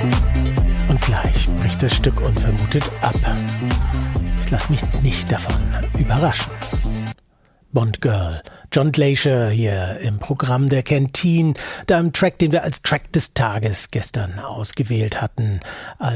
Und gleich bricht das Stück unvermutet ab. Ich lasse mich nicht davon überraschen. Bond Girl, John Glacier hier im Programm der Canteen, da im Track, den wir als Track des Tages gestern ausgewählt hatten.